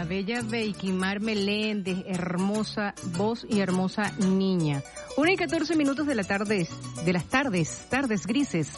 bella Beikimar Meléndez, hermosa voz y hermosa niña. 1:14 de la tarde, de las tardes grises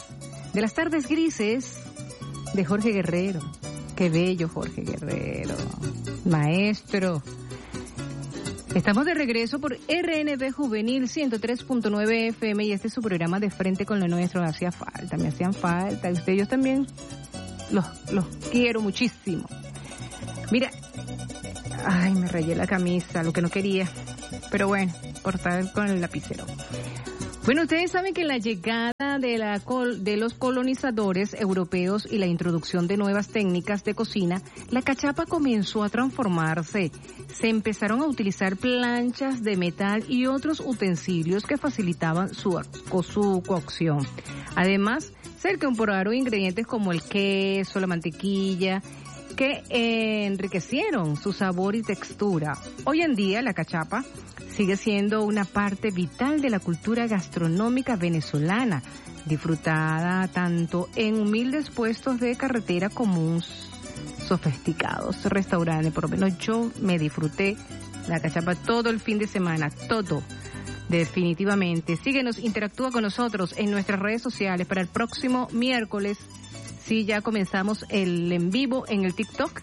de Jorge Guerrero. Qué bello Jorge Guerrero, maestro. Estamos de regreso por RNB Juvenil 103.9 FM y este es su programa De Frente con lo Nuestro. Me hacían falta, ustedes, yo también los quiero muchísimo. Mira, ay, me rayé la camisa, lo que no quería, pero bueno, cortar con el lapicero. Bueno, ustedes saben que la llegada de los colonizadores europeos y la introducción de nuevas técnicas de cocina, la cachapa comenzó a transformarse. Se empezaron a utilizar planchas de metal y otros utensilios que facilitaban su cocción. Además, se incorporaron ingredientes como el queso, la mantequilla, que enriquecieron su sabor y textura. Hoy en día la cachapa sigue siendo una parte vital de la cultura gastronómica venezolana, disfrutada tanto en humildes puestos de carretera como en sofisticados restaurantes. Por lo menos yo me disfruté la cachapa todo el fin de semana, todo. Definitivamente. Síguenos, interactúa con nosotros en nuestras redes sociales para el próximo miércoles. Sí, ya comenzamos el en vivo en el TikTok.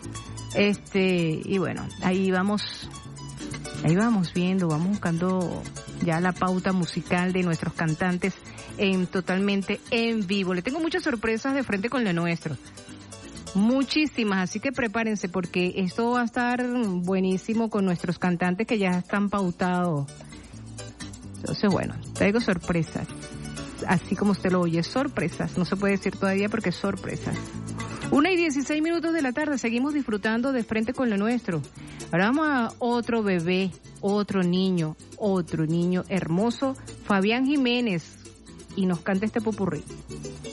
Y bueno, ahí vamos viendo, vamos buscando ya la pauta musical de nuestros cantantes totalmente en vivo. Le tengo muchas sorpresas de frente con lo nuestro. Muchísimas, así que prepárense porque esto va a estar buenísimo con nuestros cantantes que ya están pautados. Entonces, bueno, traigo sorpresas. Así como usted lo oye, sorpresas. No se puede decir todavía porque sorpresas. 1:16 de la tarde, seguimos disfrutando de frente con lo nuestro. Ahora vamos a otro bebé, otro niño hermoso, Fabián Jiménez, y nos canta este popurrí.